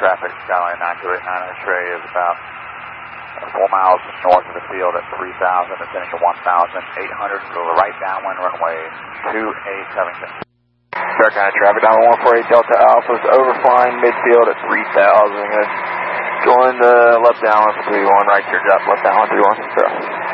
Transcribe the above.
traffic, Skyline 928 X-ray is about 4 miles north of the field at 3,000, ascending to 1,800, go to the right downwind runway 28 Covington. Stark County traffic down 148 Delta Alpha is overflying midfield at 3,000. Going to left downwind for 31, right here, drop left downwind 31.